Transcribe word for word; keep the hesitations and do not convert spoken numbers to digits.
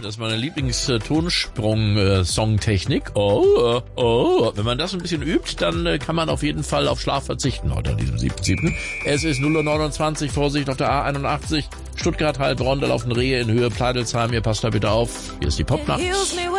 Das ist meine Lieblings-Tonsprung-Songtechnik. Oh, oh, oh. Wenn man das ein bisschen übt, dann äh, kann man auf jeden Fall auf Schlaf verzichten heute an diesem siebten siebten Es ist null Uhr neunundzwanzig, Vorsicht auf der A einundachtzig. Stuttgart, Heilbronn, da laufen Rehe in Höhe Pleidelsheim. Ihr passt da bitte auf. Hier ist die Popnacht.